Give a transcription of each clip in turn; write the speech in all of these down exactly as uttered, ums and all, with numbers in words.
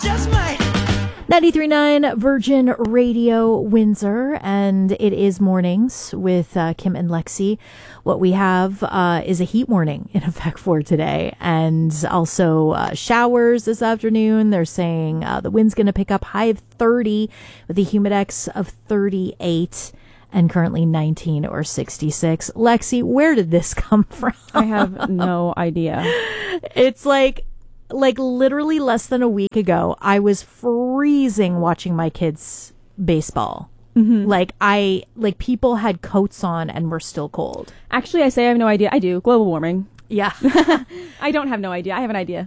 just might. ninety-three point nine Virgin Radio Windsor, and it is mornings with uh, Kim and Lexi. What we have uh, is a heat warning in effect for today, and also uh, showers this afternoon. They're saying uh, the wind's going to pick up high of thirty with a humidex of thirty-eight. And currently nineteen or sixty-six. Lexi, where did this come from? I have no idea. It's like, like literally less than a week ago, I was freezing watching my kids baseball. Mm-hmm. Like I, like people had coats on and were still cold. Actually, I say I have no idea. I do. Global warming. Yeah. I don't have no idea. I have an idea.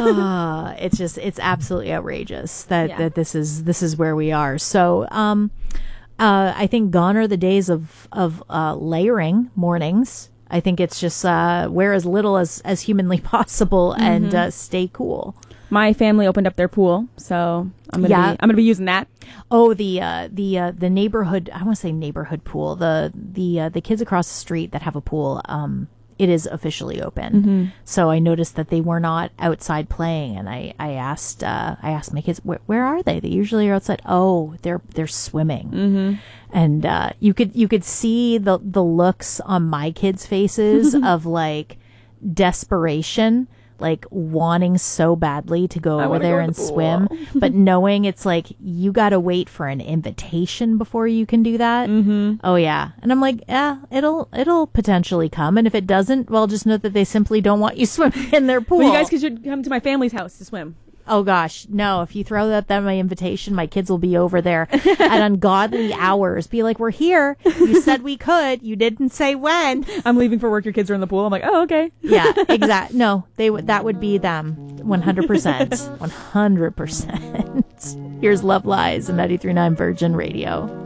uh, it's just, it's absolutely outrageous that, Yeah. that this is, this is where we are. So, um, Uh, I think gone are the days of of uh, layering mornings. I think it's just uh, wear as little as, as humanly possible and Mm-hmm. uh, stay cool. My family opened up their pool, so I'm gonna Yeah. be, I'm gonna be using that. Oh, the uh, the uh, the neighborhood. I want to say neighborhood pool. The the uh, the kids across the street that have a pool. Um, it is officially open. Mm-hmm. So I noticed that they were not outside playing, and I I asked uh, I asked my kids, where, where are they? They usually are outside. Oh, they're they're swimming. Mm-hmm. And uh, you could you could see the the looks on my kids' faces of like desperation, like wanting so badly to go I over wanna there go in and the pool. swim, but knowing it's like you got to wait for an invitation before you can do that. Mm-hmm. Oh yeah, and I'm like, yeah, it'll it'll potentially come, and if it doesn't, well, just know that they simply don't want you swimming in their pool. Well, you guys should come to my family's house to swim. Oh gosh, no, if you throw that that my invitation, my kids will be over there at ungodly hours. Be like, we're here. You said we could. You didn't say when. I'm leaving for work. Your kids are in the pool. I'm like, oh, okay. Yeah, exact. No, they would. That would be them. one hundred percent. one hundred percent. Here's Love Lies on ninety-three point nine Virgin Radio.